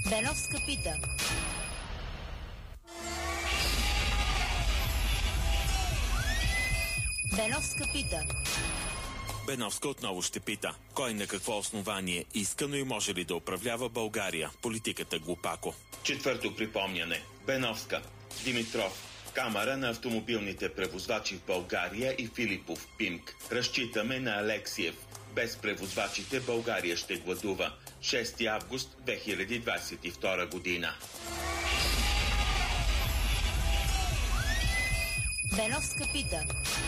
Беновска пита. Беновска пита. Беновска отново ще пита. Кой на какво основание искано и може ли да управлява България? Политиката глупако. Четвърто припомняне. Беновска. Димитров. Камара на автомобилните превозвачи в България и Филипов. ПИМК. Разчитаме на Алексиев. Без превозвачите България ще гладува. 6 август 2022 година. Беновска пита.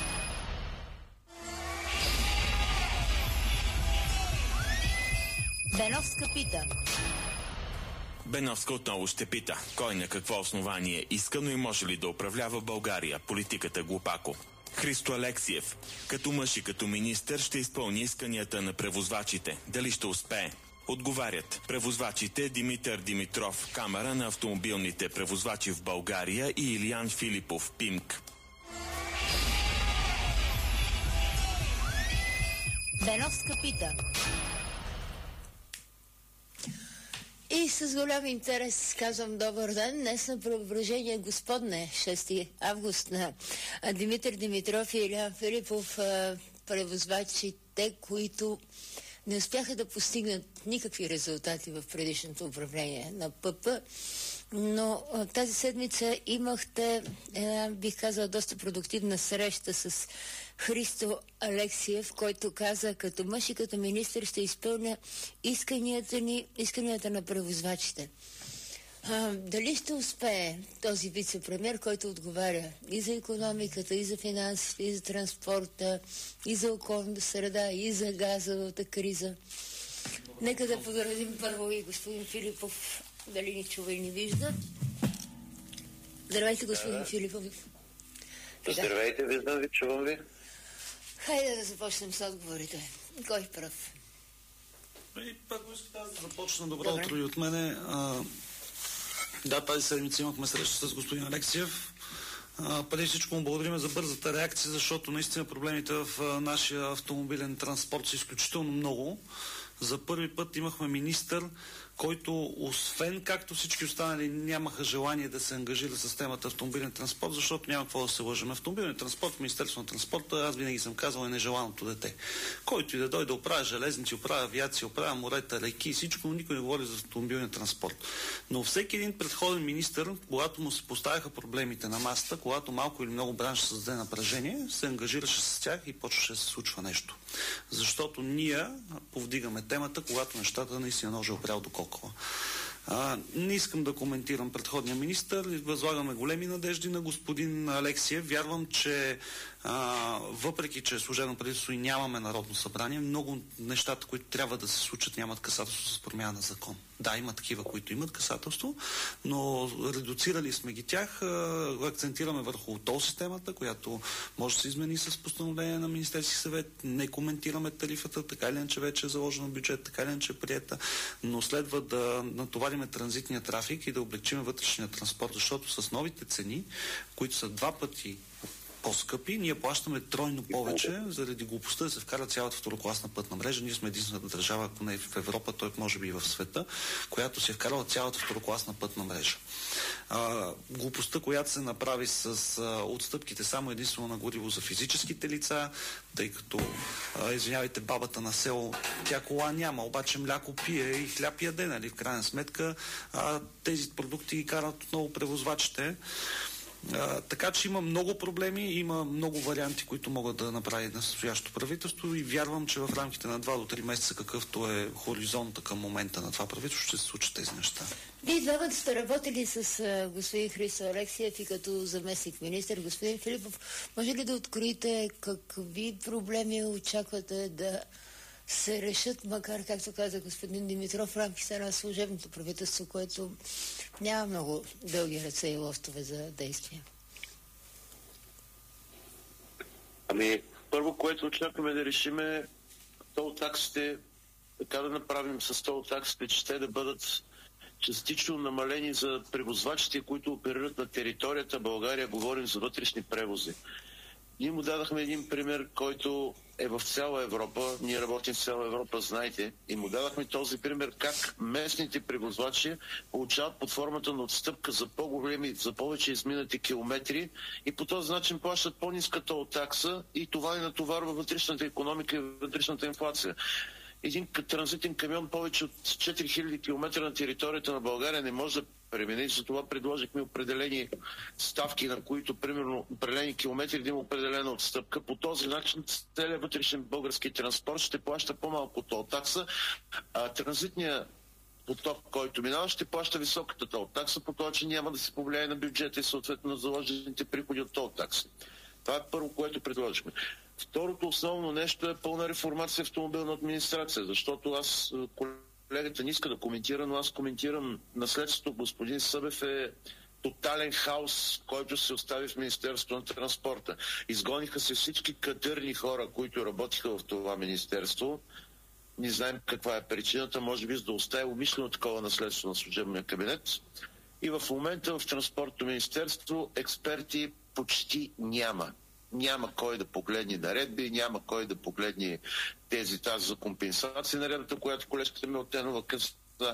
Беновска пита. Беновска отново ще пита. Кой на какво основание искано и може ли да управлява България? Политиката глупако. Христо Алексиев. Като мъж и като министър ще изпълни исканията на превозвачите. Дали ще успее? Отговарят превозвачите Димитър Димитров, Камара на автомобилните превозвачи в България и Илиян Филипов, ПИМК. Беновска пита. И с голям интерес казвам добър ден. Днес на Преображение Господне, 6 август, на Димитър Димитров и Илиян Филипов, превозвачите, които не успяха да постигнат никакви резултати в предишното управление на ПП, но тази седмица имахте една, бих казала, доста продуктивна среща с Христо Алексиев, който каза: като мъж и като министър ще изпълня исканията на превозвачите. Дали ще успее този вице-премиер, който отговаря и за икономиката, и за финансите, и за транспорта, и за околната среда, и за газовата криза? Нека да поздравим първо и господин Филипов, дали ни чува и ни вижда. Здравейте, господин Филипов. Здравейте, виждам ви, чувам ви. Хайде да започнем с отговорите. Кой пръв? Първо искам да започна. Добро утро и от мене. Да, тази седмица имахме среща с господин Алексиев. Преди всичко му благодарим за бързата реакция, защото наистина проблемите в нашия автомобилен транспорт са изключително много. За първи път имахме министър, който освен както всички останали нямаха желание да се ангажира с темата автомобилен транспорт, защото няма какво да се лъжим. Автомобилен транспорт в Министерство на транспорта, аз винаги съм казал, е нежеланото дете. Който и да дойде да оправя железници, оправя авиация, оправя морета, леки и всичко, но никой не говори за автомобилен транспорт. Но всеки един предходен министър, когато му се поставяха проблемите на масата, когато малко или много бранш създаде напрежение, се ангажираше с тях и почваше да се случва нещо. Защото ние повдигаме темата, когато нещата наистина ножа опрял до кокала. Не искам да коментирам предходния министър. Възлагаме големи надежди на господин Алексиев. Вярвам, че въпреки, че е служебно правителство и нямаме Народно събрание, много нещата, които трябва да се случат, нямат касателство с промяна на закон. Да, има такива, които имат касателство, но редуцирали сме ги тях. Акцентираме върху тол системата, която може да се измени с постановление на Министерски съвет. Не коментираме тарифата, така или иначе вече е заложено бюджет, така или иначе е приета, но следва да натовариме транзитния трафик и да облегчим вътрешния транспорт, защото с новите цени, които са 2 пъти по-скъпи, ние плащаме тройно повече заради глупостта да се вкара цялата второкласна пътна мрежа. Ние сме единствената държава, ако не в Европа, той може би и в света, която се е вкарала цялата второкласна пътна мрежа. Глупостта, която се направи с отстъпките само единствено на гориво за физическите лица, тъй като, извинявайте, бабата на село, тя кола няма, обаче мляко пие и хляб яде, нали? В крайна сметка тези продукти ги карат отново превозвачите. Така че има много проблеми, има много варианти, които могат да направи настоящото правителство и вярвам, че в рамките на 2 до 3 месеца, какъвто е хоризонта към момента на това правителство, ще се случат тези неща. Вие двамата сте работили с господин Христо Алексиев и като заместник министър. Господин Филипов, може ли да откроите какви проблеми очаквате да се решат, макар, както каза господин Димитров, в рамките на служебното правителство, което няма много дълги ръце и лостове за действие? Първо, което очакваме да решим е тол таксите, така да направим с тол таксите, че те да бъдат частично намалени за превозвачите, които оперират на територията България, говорим за вътрешни превози. Ние му дадахме един пример, който е в цяла Европа. Ние работим в цяла Европа, знаете. И му дадахме този пример как местните превозвачи получават под формата на отстъпка за по-големи, за повече изминати километри и по този начин плащат по-ниска тол такса и това ни натоварва вътрешната икономика и вътрешната инфлация. Един транзитен камион повече от 4000 км на територията на България не може да премине. Затова предложихме определени ставки, на които, примерно, определени километри да има определена отстъпка. По този начин целият вътрешен български транспорт ще плаща по-малко тол такса, а транзитният поток, който минава, ще плаща високата тол такса, по това, че няма да се повлияе на бюджета и съответно на заложените приходи от тол такси. Това е първо, което предложихме. Второто основно нещо е пълна реформация в автомобилна администрация, защото аз, колегата не иска да коментира, но аз коментирам наследството. Господин Събев е тотален хаос, който се остави в Министерството на транспорта. Изгониха се всички кадърни хора, които работиха в това министерство. Не знаем каква е причината, може би за да остави умишлено такова наследство на служебния кабинет. И в момента в Транспортното министерство експерти почти няма. Няма кой да погледне наредби, няма кой да погледне тази за компенсация наредбата, която колежката Милтенова каза.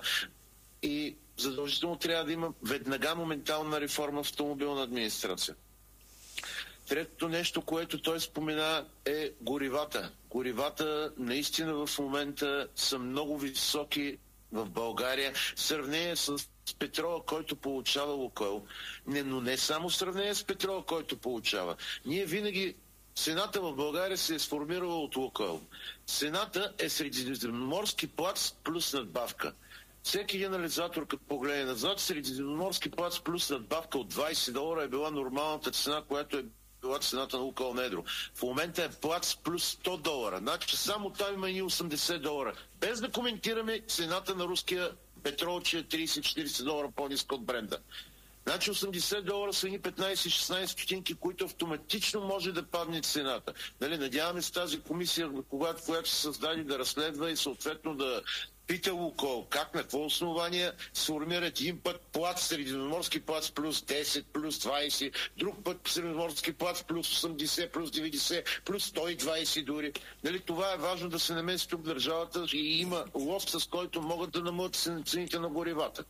И задължително трябва да има веднага моментална реформа в автомобилна администрация. Третото нещо, което той спомена, е горивата. Горивата наистина в момента са много високи в България в сравнение с петрола, който получава Лукойл. Но не само в сравнение с петрола, който получава. Ние винаги цената в България се е сформирала от Лукойл. Цената е средиземноморски плац плюс надбавка. Всеки един анализатор, като погледне назад, средиземноморски плац плюс надбавка от $20 е била нормалната цена, която е била цената на Лукойл на едро. В момента е плац плюс $100. Значи само там има и $80. Без да коментираме цената на руския петрол, че е $30-40 по-ниска от бренда. Значи $80 са ни 15-16 стотинки, които автоматично може да падне цената. Нали, надяваме се тази комисия, която се създаде, да разследва и съответно да пита Лукойл как, на какво основание сформират един път плац, средиземноморски плац плюс 10, плюс 20, друг път средиземноморски плац плюс 80, плюс 90, плюс 120 дори. Нали, това е важно да се намеси тук държавата и има лост, с който могат да намалят цените на горивата.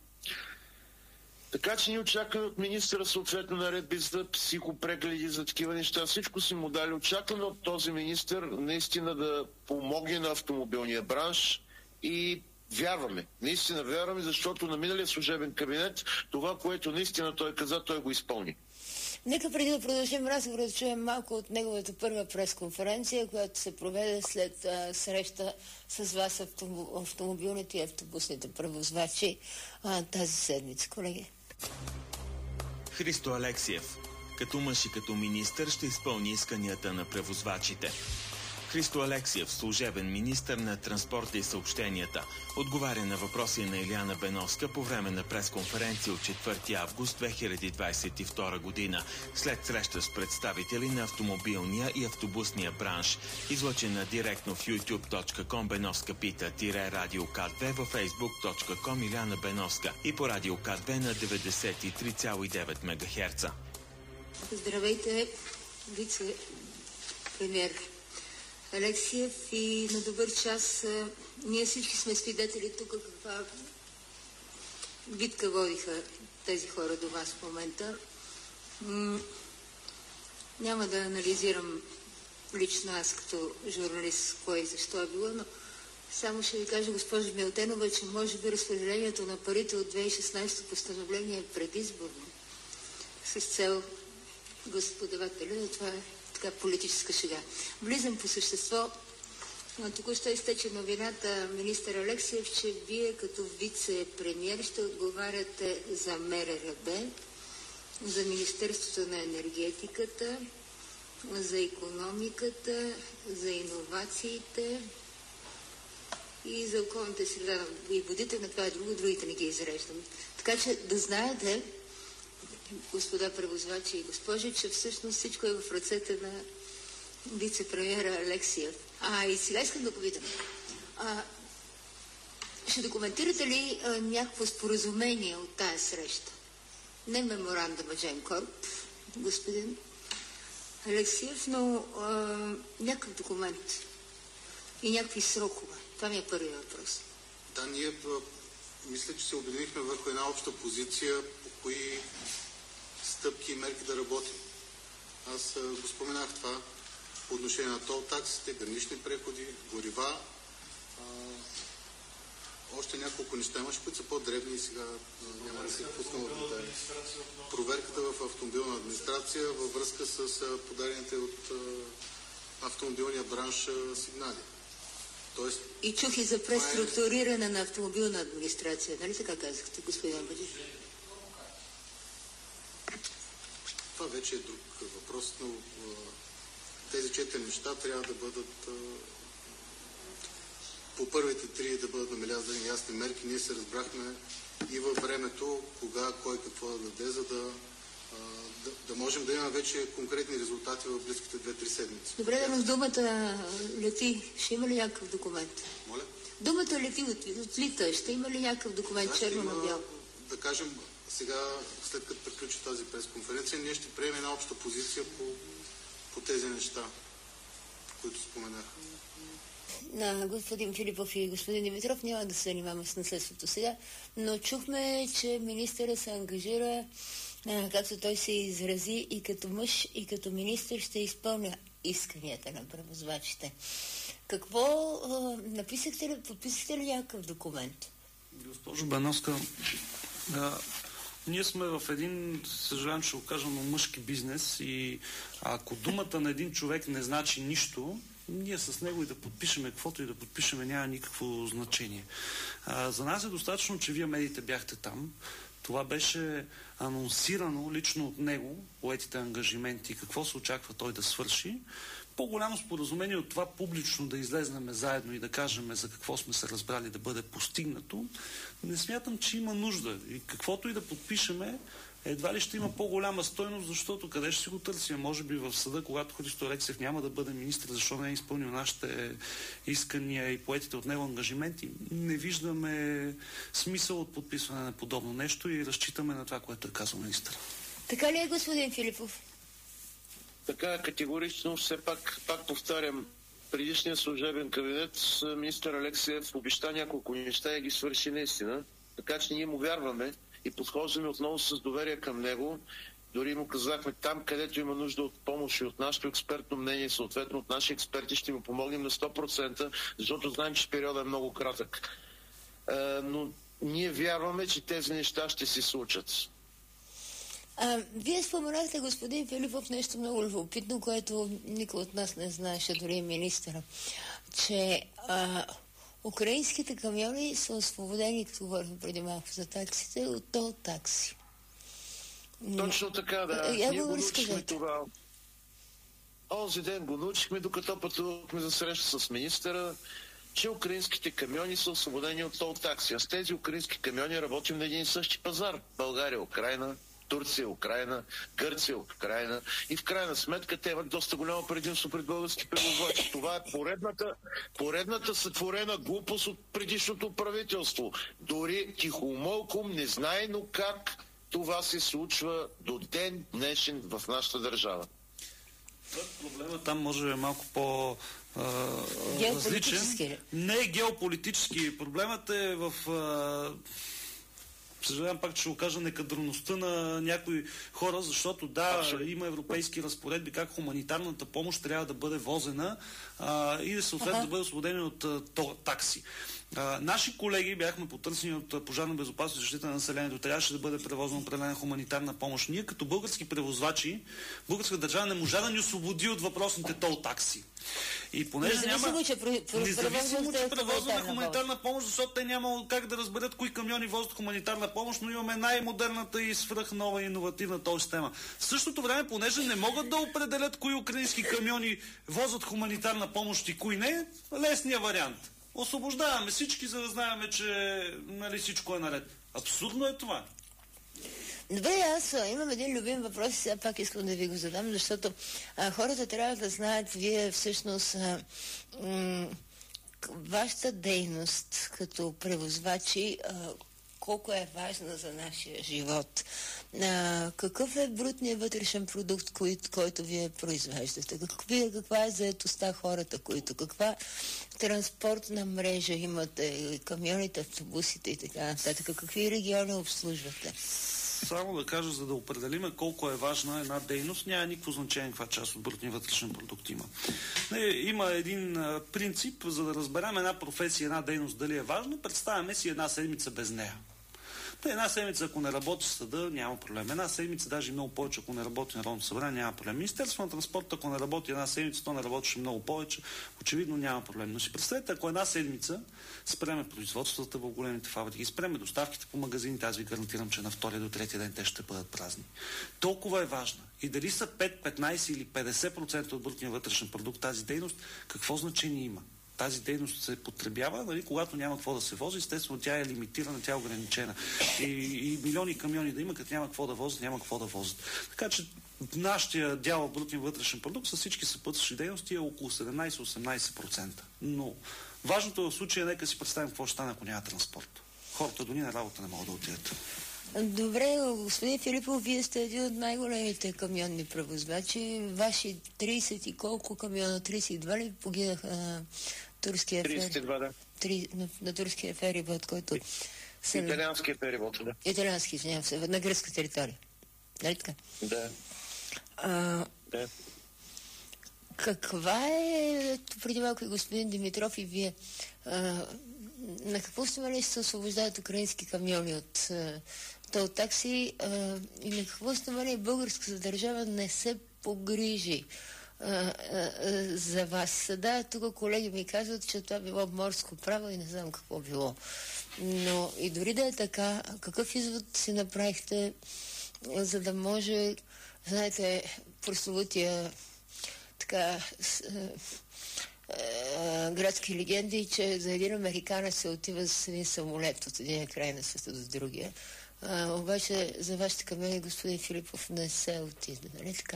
Така че ние очакваме от министъра съответно наредби за психопрегледи, за такива неща. Всичко си му дали. Очакваме от този министър наистина да помогне на автомобилния бранш и вярваме. Наистина вярваме, защото на миналия служебен кабинет това, което наистина той каза, той го изпълни. Нека преди да продължим разговора, да чуем малко от неговата първа пресконференция, която се проведе след среща с вас, автомобилните и автобусните превозвачи тази седмица. Колеги. Христо Алексиев, като мъж и като министър, ще изпълни исканията на превозвачите. Христо Алексиев, служебен министър на транспорта и съобщенията, отговаря на въпроси на Илияна Беновска по време на пресконференция от 4 август 2022 година, след среща с представители на автомобилния и автобусния бранш, излъчена директно в youtube.com Беновска пита Радио К2, във facebook.com Илияна Беновска и по Радио К2 на 93,9 МГц. Здравейте, вице-премиер Алексиев, и на добър час. Ние всички сме свидетели тук каква битка водиха тези хора до вас в момента. Няма да анализирам лично аз като журналист кой и защо е било, но само ще ви кажа, госпожа Милтенова, че може би разпределението на парите от 2016 постановление е предизборно с цел господавателя, но това е така политическа шега. Влизам по същество. Току-що изтече новината, министър Алексиев, че вие като вице-премиер ще отговаряте за МРРБ, за Министерството на енергетиката, за икономиката, за иновациите и за околната среда и водите, на това е друго, другите не ги изреждам. Така че да знаете, господа превозвачи и госпожи, че всъщност всичко е в ръцете на вице-премиера Алексиев. И сега искам да попитам. Ще документирате ли някакво споразумение от тая среща? Не меморандума Gemcorp, господин, Алексиев, но някакъв документ и някакви срокове. Това ми е първият въпрос. Да, ние мисля, че се обединихме върху една обща позиция, по кои стъпки и мерки да работим. Аз го споменах това по отношение на тол таксите, гранични преходи, горива, още няколко неща имаш, които са по-дребни и сега няма да се пускам в детайли. Проверката в автомобилна администрация във връзка с подадените от автомобилния бранш сигнали. Тоест, и чух и за преструктуриране на автомобилна администрация. Нали така казахте, господин Абаджи? Това вече е друг въпрос, но тези 4 неща трябва да бъдат по първите 3 да бъдат набелязани ясни мерки. Ние се разбрахме и във времето, кога, кой какво да даде, за да можем да имаме вече конкретни резултати в близките 2-3 седмици. Добре, но в думата лети, ще има ли някакъв документ? Моля? Думата лети отлита, ще има ли някакъв документ, черно на бяло? Да кажем, сега, след като приключи тази пресконференция, ние ще приемем една обща позиция по тези неща, които споменах. На господин Филипов и господин Димитров няма да се занимаваме с наследството сега, но чухме, че министъра се ангажира, както той се изрази, и като мъж, и като министър ще изпълня исканията на превозвачите. Какво подписахте ли някакъв документ? Госпожо Беновска, ние сме в един, съжалявам, ще го кажа, но мъжки бизнес и ако думата на един човек не значи нищо, ние с него и да подпишеме каквото и да подпишеме няма никакво значение. За нас е достатъчно, че вие медиите бяхте там. Това беше анонсирано лично от него, поетите ангажименти, какво се очаква той да свърши. По-голямо споразумение от това публично да излезнем заедно и да кажем за какво сме се разбрали да бъде постигнато, не смятам, че има нужда. И каквото и да подпишеме, едва ли ще има по-голяма стойност, защото къде ще си го търсим? Може би в съда, когато Христо Алексиев няма да бъде министър, защо не е изпълнил нашите искания и поетите от него ангажименти. Не виждаме смисъл от подписване на подобно нещо и разчитаме на това, което е казал министър. Така ли е, господин Филипов? Така категорично, все пак повтарям, предишният служебен кабинет министър Алексиев обеща няколко неща и ги свърши наистина. Така че ние му вярваме и подхождаме отново с доверие към него. Дори му казахме там, където има нужда от помощ и от нашето експертно мнение, съответно от наши експерти, ще му помогнем на 100%, защото знаем, че периодът е много кратък. Но ние вярваме, че тези неща ще се случат. Вие споменахте, господин Филипов, нещо много любопитно, което никой от нас не знаеше, дори и министъра, че украинските камиони са освободени, като говорим преди малко за таксите, от тол такси. Точно така, да. Ние го научихме това. Онзи ден го научихме, докато пътувахме за среща с министъра, че украинските камиони са освободени от тол такси. А с тези украински камиони работим на един и същи пазар. България, Украйна, Турция, Украйна, Гърция, Украйна и в крайна сметка те имат доста голямо предимство пред български превозвачи. Това е поредната сътворена глупост от предишното правителство. Дори тихомълком, незнайно как това се случва до ден днешен в нашата държава. Проблема там може да е малко по-различен. Не е геополитически. Проблемът е в... Съжалявам пак, че ще го кажа, некадърността на някои хора, защото има европейски разпоредби как хуманитарната помощ трябва да бъде возена и да съответно да бъде освободени от такси. Наши колеги бяхме потърсени от Пожарна безопасност и защита на населението. Трябваше да бъде превозена определена хуманитарна помощ. Ние като български превозвачи, българска държава не можа да ни освободи от въпросните тол такси. И понеже независимо, че превозваме хуманитарна помощ, защото те няма как да разберат кои камиони возят хуманитарна помощ, но имаме най-модерната и свръхнова иновативна тол система. В същото време, понеже не могат да определят кои украински камиони возят хуманитарна помощ и кои не, лесният вариант. Освобождаваме всички, за да знаем, че всичко е наред. Абсурдно е това. Добре, аз имам един любим въпрос и сега пак искам да ви го задам, защото хората трябва да знаят, вие всъщност вашата дейност като превозвачи, колко е важна за нашия живот. Какъв е брутният вътрешен продукт, който вие произвеждате? Каква е заетостта хората, каква транспортна мрежа имате, камионите, автобусите и така нататък? Какви региони обслужвате? Само да кажа, за да определиме колко е важна една дейност, няма никакво значение каква част от брутния вътрешен продукт има. Има един принцип, за да разберем една професия, една дейност дали е важна, представяме си една седмица без нея. Една седмица, ако не работи съда, няма проблем. Една седмица, даже много повече, ако не работи Народното събрание, няма проблем. Министерството на транспорта, ако не работи една седмица, то не работеше много повече, очевидно няма проблем. Но си представете, ако една седмица спреме производствата в големите фабрики, спреме доставките по магазините, аз ви гарантирам, че на втория до третия ден те ще бъдат празни. Толкова е важна. И дали са 5, 15 или 50% от брутния вътрешен продукт тази дейност, какво значение има? Тази дейност се потребява, нали, когато няма какво да се вози, естествено тя е лимитирана, тя е ограничена. И милиони камиони да има, като няма какво да возят, няма какво да возят. Така че нашия дял в брутния вътрешен продукт с всички съпътстващи дейности е около 17-18%. Но важното в случая, нека си представим какво ще стане, ако няма транспорт. Хората дори на работа не могат да отидат. Добре, господин Филипов, вие сте един от най-големите камионни превозвачи. Ваши 30 и колко камиона, 32 ли погинаха на турския ферибот? 32, да. На турския ферибот, който... Италианския ферибот, да. Италиански, извинявам се, на гръцка територия. Нали така? Да. Да. Каква е, преди малко и господин Димитров и вие, на какво основание се освобождават украински камиони от тол такси и на какво основание българската държава не се погрижи за вас? Да, тук колеги ми казват, че това било морско право и не знам какво било. Но и дори да е така, какъв извод си направихте, за да може, знаете, прословутия така градски легенди, че за един американец се отива с един самолет от един край на света до другия. Обаче за вашите камиони, господин Филипов, не се отиде, нали така?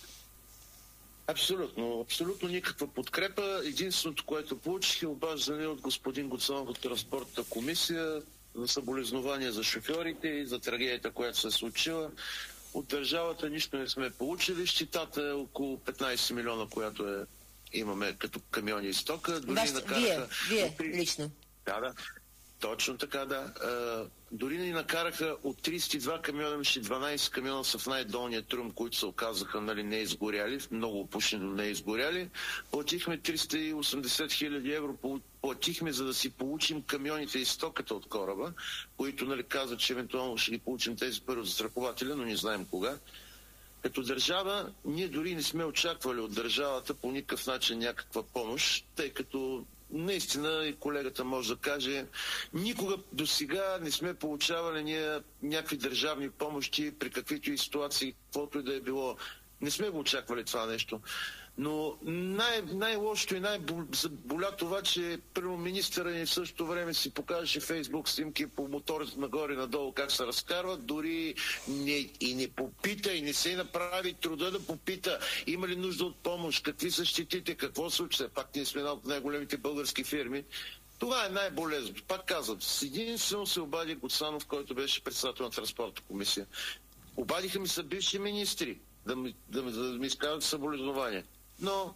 Абсолютно. Абсолютно никаква подкрепа. Единственото, което получих, е обаждане от господин Гуцанов от Транспортната комисия за съболезнования за шофьорите и за трагедията, която се е случила. От държавата нищо не сме получили. Щитата е около 15 милиона, която имаме като камиони и стока. Дори вие лично? Да. Точно така, да. Дори ни накараха от 32 камиона, имаше 12 камиона са в най-долния трум, които се оказаха не изгоряли, много опушени, но не изгоряли. Платихме 380 хиляди евро, платихме, за да си получим камионите и стоката от кораба, които казват, че евентуално ще ги получим тези пари от застрахователя, но не знаем кога. Като държава, ние дори не сме очаквали от държавата по никакъв начин някаква помощ, тъй като наистина и колегата може да каже, никога до сега не сме получавали ние някакви държавни помощи при каквито и ситуации, каквото и да е било. Не сме го очаквали това нещо. Но най-лошото и най-боля това, че първо министъра ни в същото време си покажеше Фейсбук снимки по моторите нагоре и надолу как се разкарват, дори не попита и не се направи труда да попита има ли нужда от помощ, какви са щетите, какво случва. Пак ние сме една от най-големите български фирми. Това е най-болезното. Пак казвам, единствено се обади Гуцанов, който беше председател на Транспортната комисия. Обадиха ми са бивши министри да ми изкажат съболезнования. Но...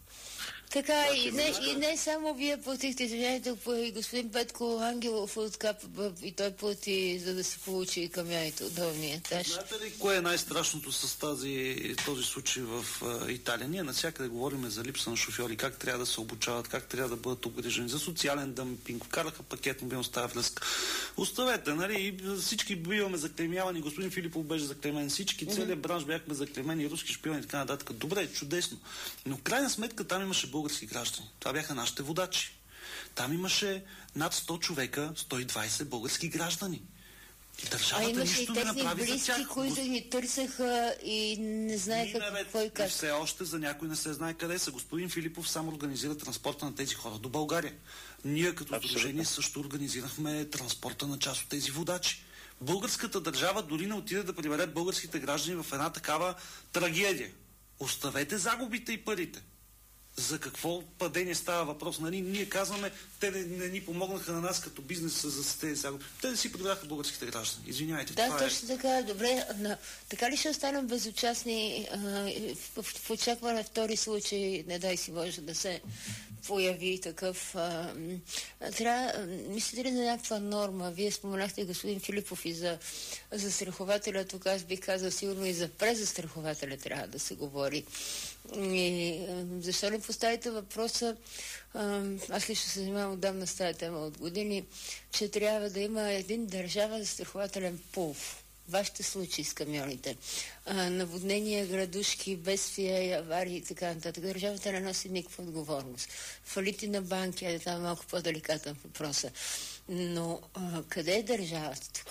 Така, и не само вие платихте, извиняйте, и господин Петко Ангелов от КАП, и той плати, за да се получи камионите от долния етаж. Знаете ли кое е най-страшното с този случай в Италия? Ние навсякъде говорим за липса на шофьори, как трябва да се обучават, как трябва да бъдат обгрижени, за социален дъмпинг, вкараха пакет мобилност тази връзка. Оставете, нали, всички биваме заклеймявани, господин Филипов беше заклеймен, всички, целият бранш бяхме заклеймени, руски шпиони и така нататък. Добре, чудесно. Но в крайна сметка там имаше български граждани. Това бяха нашите водачи. Там имаше над 100 човека, 120 български граждани. И държавата нищо не направи за тях. Които ни търсеха и не знаеха какво и как. Все още за някой не се знае къде са. Господин Филипов сам организира транспорта на тези хора до България. Ние като сдружение също организирахме транспорта на част от тези водачи. Българската държава дори не отиде да прибере българските граждани в една такава трагедия. Оставете загубите и парите. За какво падение става въпрос? Нали? Ние казваме, те не ни помогнаха на нас като бизнес за тези загуби. Те не си продадаха българските граждани. Извинявайте. Да, точно така. Добре. Така ли ще останем безучастни в очакване втори случай, не дай си Боже, да се появи такъв... мислите ли за някаква норма? Вие споменахте господин Филипов и за застрахователя. Тук аз бих казал сигурно и за презастрахователя трябва да се говори. И защо не поставите въпроса, аз лично се занимавам отдавна с тази тема от години, че трябва да има един държавен застрахователен пул. Вашите случаи с камионите, наводнения, градушки, бедствия, аварии и така нататък. Държавата не носи никаква отговорност. Фалити на банки, това е малко по-деликатен въпроса. Но къде е държавата тук?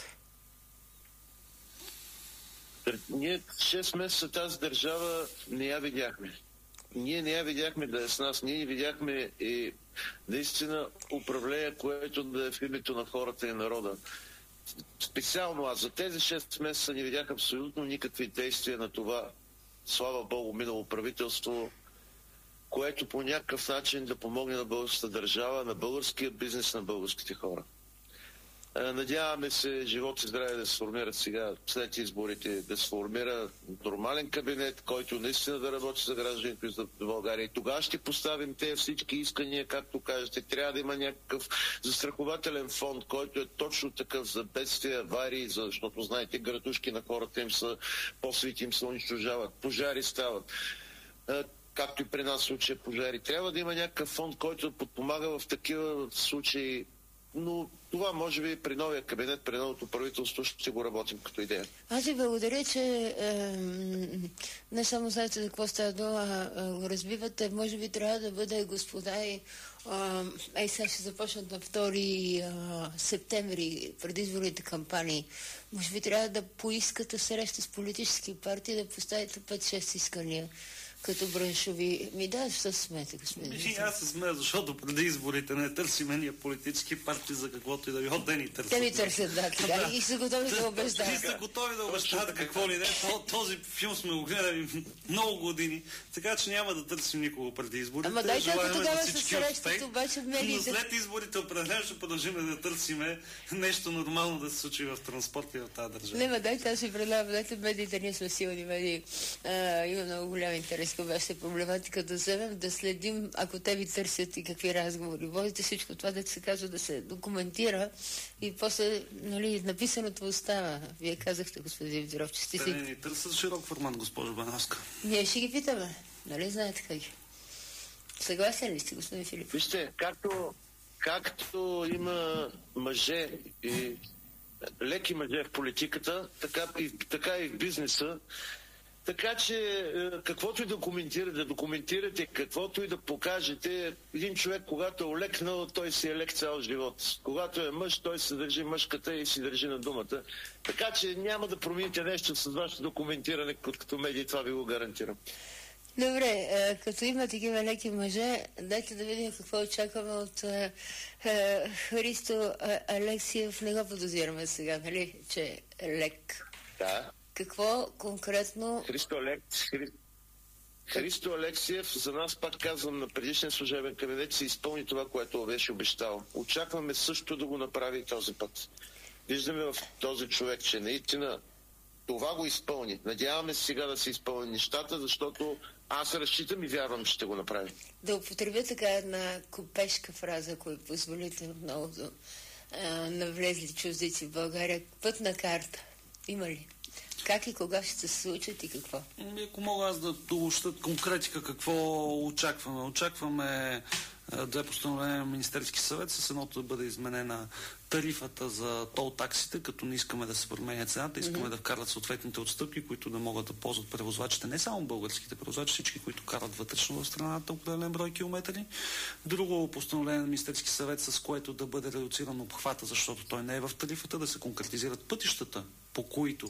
Ние 6 месеца тази държава не я видяхме. Ние не я видяхме да е с нас. Ние видяхме и наистина управление, което да е в името на хората и народа. Специално аз за тези 6 месеца не видях абсолютно никакви действия на това, слава Богу, минало правителство, което по някакъв начин да помогне на българската държава, на българския бизнес, на българските хора. Надяваме се живот и здраве да се формират сега, след изборите, да се формира нормален кабинет, който наистина да работи за гражданите за България. И тогава ще поставим тези всички искания, както кажете. Трябва да има някакъв застрахователен фонд, който е точно такъв за бедствия, аварии, защото, знаете, градушки на хората им са по-свити, им се унищожават, пожари стават. Както и при нас случая пожари. Трябва да има някакъв фонд, който да подпомага в такива случаи. Но това може би при новия кабинет, при новото правителство ще го работим като идея. Аз ви благодаря, че не само знаете за какво става дума, го разбивате. Може би трябва да бъде, господа, и сега ще започнат на 2 септември предизборните кампании. Може би трябва да поискате среща с политически партии, да поставите 5-6 искания като браншови. Да, защо се смеете, господин? Аз се смея, защото преди изборите не търсиме ние политически партии за каквото и да било, те ни търсят. Те ни търсят, да, така. И са готови да обещават. И са готови да обещават какво ли не. Този филм сме го гледали много години, така че няма да търсим никого преди изборите. Ама дайте, ако тогава се срещат, обаче в медиите. Но след изборите определено ще продължим да търсиме нещо нормално да се случи в транспорта и в тази държава. Не, дайте, аз ви предлагам, дайте медиите, ние сме силни медии. Има много голям интерес към вашата проблематика, да вземем, да следим, ако те ви търсят и какви разговори. Водите всичко това, да се казва, да се документира и после, нали, написаното остава. Вие казахте, господин Димитров, че сте си... Те не ни търсят широк формат, госпожо Бановска. Ние ще ги питаме. Нали знаете как ги? Съгласен ли сте, господин Филип? Вижте, както има мъже и леки мъже в политиката, така и в бизнеса. Така че, каквото и да документирате, каквото и да покажете, един човек, когато е олекнал, той си е лек цял живот. Когато е мъж, той се държи мъжката и си държи на думата. Така че няма да промените нещо с вашето документиране, като медии, това ви го гарантирам. Добре, като има такива леки мъже, дайте да видим какво очакваме от Христо Алексиев. Не го подозираме сега, нали, че е лек. Да. Какво конкретно... Христо Алексиев, за нас, пак казвам, на предишния служебен кабинет се изпълни това, което беше обещал. Очакваме също да го направи и този път. Виждаме в този човек, че наистина това го изпълни. Надяваме се сега да се изпълни нещата, защото аз разчитам и вярвам, че ще го направи. Да употребя така една купешка фраза, ако ви позволите отново да навлезли чуждици в България. Пътна карта. Има ли? Как и кога ще се случат и какво? Ако мога аз да обобщя конкретика какво очакваме. Очакваме 2 постановления на Министерски съвет, с едното да бъде изменена тарифата за тол таксите, като не искаме да се променя цената, искаме да вкарат съответните отстъпки, които да могат да ползват превозвачите, не само българските превозвачи, всички, които карат вътрешно в страната определен брой километри. Друго постановление на Министерски съвет, с което да бъде редуциран обхвата, защото той не е в тарифата, да се конкретизират пътищата, по които